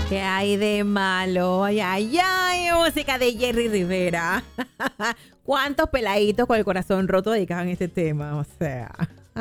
¿Qué hay de malo? Ay, ay, ay, música de Jerry Rivera. ¿Cuántos peladitos con el corazón roto dedicaban este tema? O sea.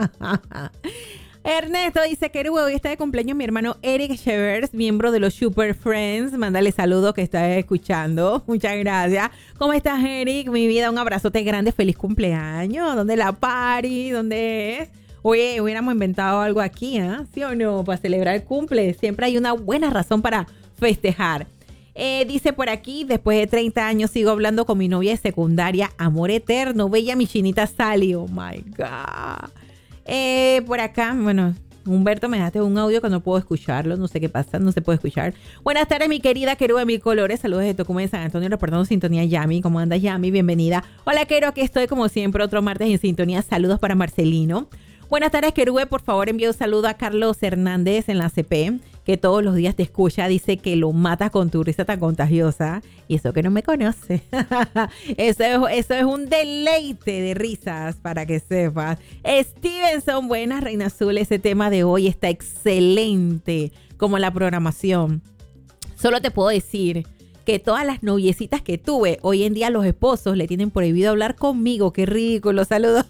Ernesto dice que hoy está de cumpleaños mi hermano Eric Chevers, miembro de los Super Friends. Mándale saludos que está escuchando. Muchas gracias. ¿Cómo estás, Eric? Mi vida, un abrazote grande. Feliz cumpleaños. ¿Dónde la party? ¿Dónde es? Oye, hubiéramos inventado algo aquí, ¿eh? ¿Sí o no? Para celebrar el cumple. Siempre hay una buena razón para festejar. Dice por aquí, después de 30 años sigo hablando con mi novia de secundaria. Amor eterno. Bella mi chinita Sally. Oh, my God. Por acá, bueno, Humberto, me dejaste un audio que no puedo escucharlo. No sé qué pasa, no se puede escuchar. Buenas tardes, mi querida Quero de Mil Colores. Saludos de Tocumen de San Antonio, reportando sintonía. Yami, ¿cómo andas, Yami? Bienvenida. Hola, Quero, aquí estoy como siempre otro martes en sintonía. Saludos para Marcelino. Buenas tardes, Querube. Por favor, envío un saludo a Carlos Hernández en la CP, que todos los días te escucha. Dice que lo matas con tu risa tan contagiosa. Y eso que no me conoce. Eso es un deleite de risas, para que sepas. Stevenson, buenas, Reina Azul. Ese tema de hoy está excelente, como la programación. Solo te puedo decir que todas las noviecitas que tuve, hoy en día los esposos le tienen prohibido hablar conmigo. Qué ridículo. Saludos.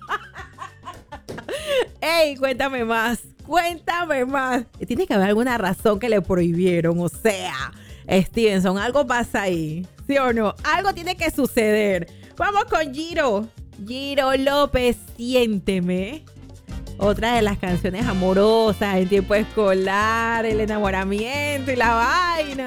¡Ey! Cuéntame más. Cuéntame más. Tiene que haber alguna razón que le prohibieron. O sea, Stevenson, algo pasa ahí. ¿Sí o no? Algo tiene que suceder. Vamos con Giro. Giro López, Siénteme. Otra de las canciones amorosas en tiempo escolar, el enamoramiento y la vaina.